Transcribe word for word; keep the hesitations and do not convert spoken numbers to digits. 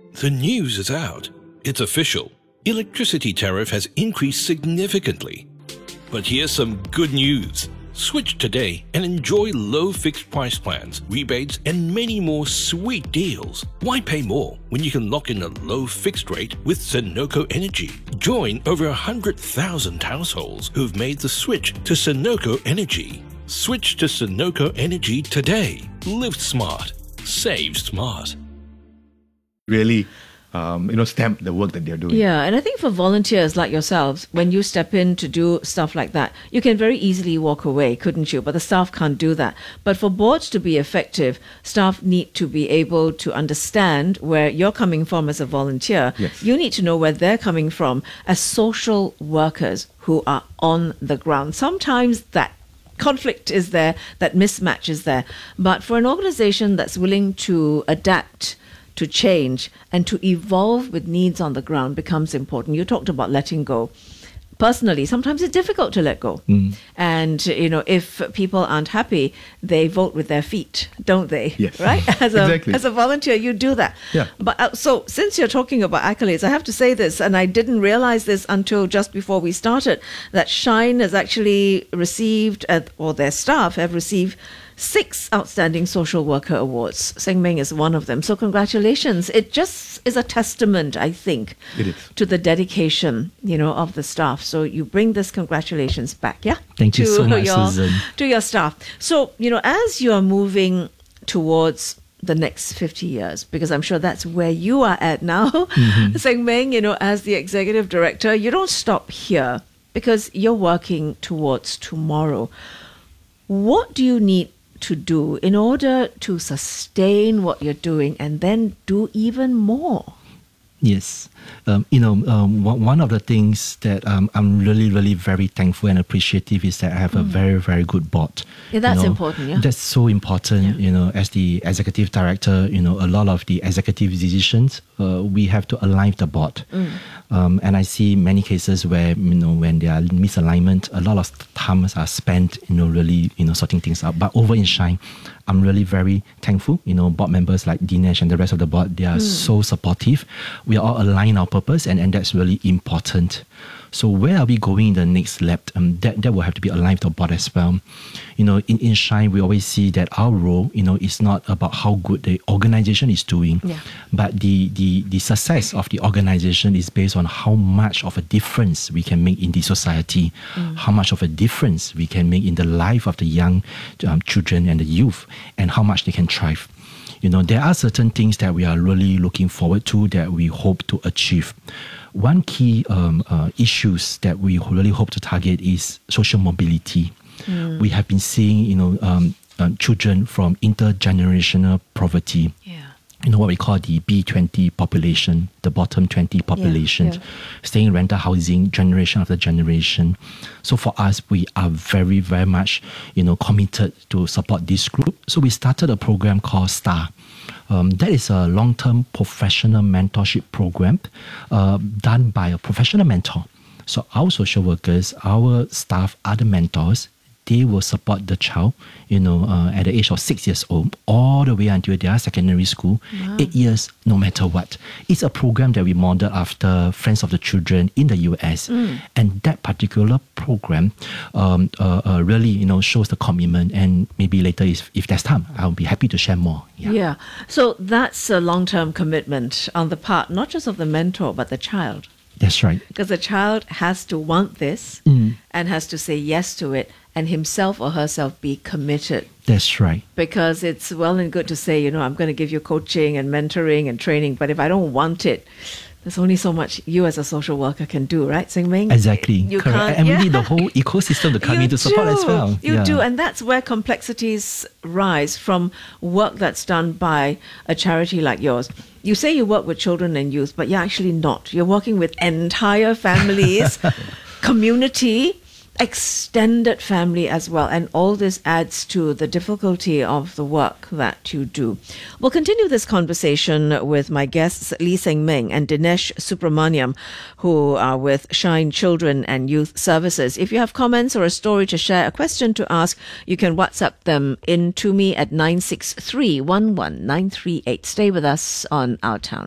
The news is out. It's official. Electricity tariff has increased significantly. But here's some good news. Switch today and enjoy low fixed price plans, rebates, and many more sweet deals. Why pay more when you can lock in a low fixed rate with Sunoco Energy? Join over one hundred thousand households who've made the switch to Sunoco Energy. Switch to Sunoco Energy today. Live smart. Save smart. Really, um, you know, stamp the work that they're doing. Yeah, and I think for volunteers like yourselves, when you step in to do stuff like that, you can very easily walk away, couldn't you? But the staff can't do that. But for boards to be effective, staff need to be able to understand where you're coming from as a volunteer. Yes. You need to know where they're coming from as social workers who are on the ground. Sometimes that conflict is there, that mismatch is there. But for an organization that's willing to adapt, to change, and to evolve with needs on the ground becomes important. You talked about letting go. Personally, sometimes it's difficult to let go. Mm. And, you know, if people aren't happy, they vote with their feet, don't they? Yes. Right? As a, Exactly. as a volunteer, you do that. Yeah. But uh, so since you're talking about accolades, I have to say this, and I didn't realize this until just before we started, that Shine has actually received, uh, or their staff have received, six outstanding social worker awards. Seng Meng is one of them. So congratulations. It just is a testament, I think, It is. to the dedication, you know, of the staff. So you bring this congratulations back, yeah? Thank you to so much, your, Susan. To your staff. So, you know, as you are moving towards the next fifty years, because I'm sure that's where you are at now, mm-hmm. Seng Meng, you know, as the executive director, you don't stop here because you're working towards tomorrow. What do you need to do in order to sustain what you're doing and then do even more? Yes. Um, you know, um, one one of the things that um, I'm really, really very thankful and appreciative is that I have a very, very good board. Yeah, that's you know, important, yeah. That's so important, Yeah. you know, as the executive director, you know, a lot of the executive decisions, uh, we have to align with the board. Mm. Um, and I see many cases where, you know, when there are misalignment, a lot of times are spent, you know, really, you know, sorting things out. But over in Shine, I'm really very thankful. You know, board members like Dinesh and the rest of the board, they are mm. so supportive. We are all aligned our purpose, and, and that's really important. So where are we going in the next lap? Um, that, that will have to be aligned with the board as well. You know, in, in Shine, we always see that our role, you know, is not about how good the organization is doing, yeah. but the, the, the success of the organization is based on how much of a difference we can make in the society, mm. how much of a difference we can make in the life of the young um, children and the youth, and how much they can thrive. You know, there are certain things that we are really looking forward to that we hope to achieve. One key um, uh, issues that we really hope to target is social mobility. Mm. We have been seeing, you know, um, uh, children from intergenerational poverty. Yeah. You know what we call the B twenty population, the bottom twenty population, yeah, yeah. staying in rental housing, generation after generation. So for us, we are very, very much, you know, committed to support this group. So we started a program called STAR. Um, that is a long-term professional mentorship program uh, done by a professional mentor. So our social workers, our staff, other mentors, they will support the child, you know, uh, at the age of six years old, all the way until they are secondary school, wow. eight years, no matter what. It's a program that we model after Friends of the Children in the U S. Mm. And that particular program um, uh, uh, really, you know, shows the commitment. And maybe later, if, if there's time, I'll be happy to share more. Yeah. yeah. So that's a long-term commitment on the part, not just of the mentor, but the child. That's right. Because the child has to want this mm. and has to say yes to it, and himself or herself be committed. That's right. Because it's well and good to say, you know, I'm going to give you coaching and mentoring and training, but if I don't want it, there's only so much you as a social worker can do, right, Seng Meng? Exactly. You Correct. can't, and yeah. we need the whole ecosystem to come you in to support do. as well. You yeah. do, and that's where complexities rise from work that's done by a charity like yours. You say you work with children and youth, but you're actually not. You're working with entire families, community, extended family as well. And all this adds to the difficulty of the work that you do. We'll continue this conversation with my guests, Lee Seng Meng and Dinesh Subramaniam, who are with Shine Children and Youth Services. If you have comments or a story to share, a question to ask, you can WhatsApp them in to me at nine six three, one one nine three eight. Stay with us on Our Town.